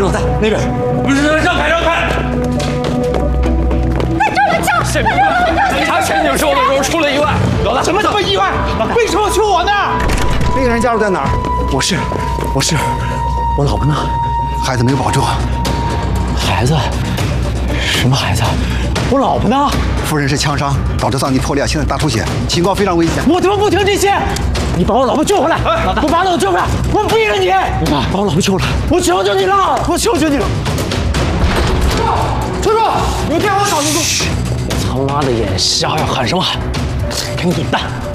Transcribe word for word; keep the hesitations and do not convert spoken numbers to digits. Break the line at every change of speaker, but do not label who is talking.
总在那边。不是，让开，让开！
快救人！救！
县民们，他前景收的时候出了意外。老大，
什么什么意外？为什么救我呢？
那个人家属在哪儿？
我是，我是，我老婆呢？
孩子没有保住。
孩子？什么孩子？我老婆呢？
夫人是枪伤，导致脏器破裂，现在大出血，情况非常危险。
我他妈不听这些！你把我老婆救回来！我把我老婆救回来！我逼着你！
把我老婆救了！
我求求你了！我求求你了！车叔，有电话找您。
他妈的眼瞎呀！喊什么喊？赶紧滚蛋！